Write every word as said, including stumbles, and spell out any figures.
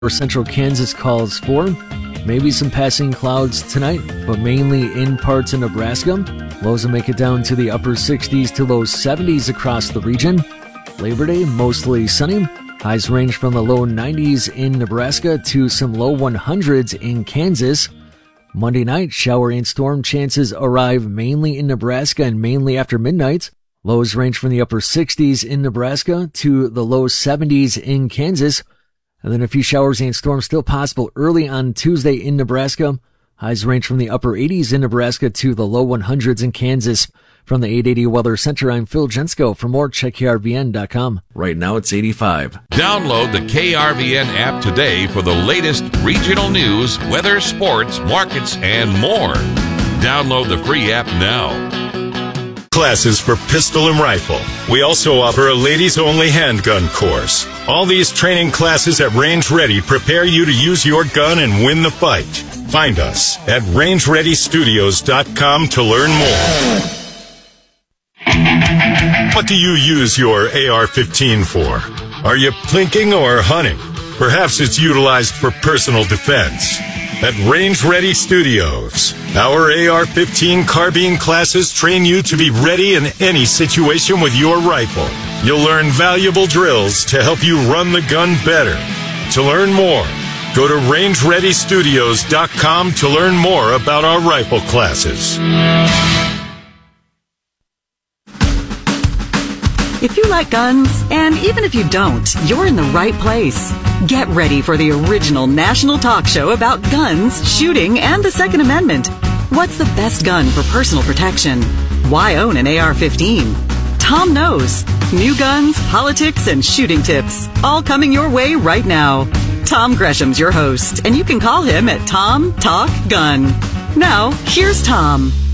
Central Kansas calls for. Maybe some passing clouds tonight, but mainly in parts of Nebraska. Lows will make it down to the upper sixties to low seventies across the region. Labor Day, mostly sunny. Highs range from the low nineties in Nebraska to some low hundreds in Kansas. Monday night, shower and storm chances arrive mainly in Nebraska and mainly after midnight. Lows range from the upper sixties in Nebraska to the low seventies in Kansas. And then a few showers and storms still possible early on Tuesday in Nebraska. Highs range from the upper eighties in Nebraska to the low hundreds in Kansas. From the eight eighty Weather Center, I'm Phil Jensko. For more, check K R V N dot com. Right now it's eighty-five. Download the K R V N app today for the latest regional news, weather, sports, markets, and more. Download the free app now. Classes for pistol and rifle. We also offer a ladies-only handgun course. All these training classes at Range Ready prepare you to use your gun and win the fight. Find us at range ready studios dot com to learn more. What do you use your A R fifteen for? Are you plinking or hunting? Perhaps it's utilized for personal defense. At Range Ready Studios, our A R fifteen carbine classes train you to be ready in any situation with your rifle. You'll learn valuable drills to help you run the gun better. To learn more, go to range ready studios dot com to learn more about our rifle classes. If you like guns, and even if you don't, you're in the right place. Get ready for the original national talk show about guns, shooting, and the Second Amendment. What's the best gun for personal protection? Why own an A R fifteen? Tom knows. New guns, politics, and shooting tips. All coming your way right now. Tom Gresham's your host, and you can call him at Tom Talk Gun. Now, here's Tom.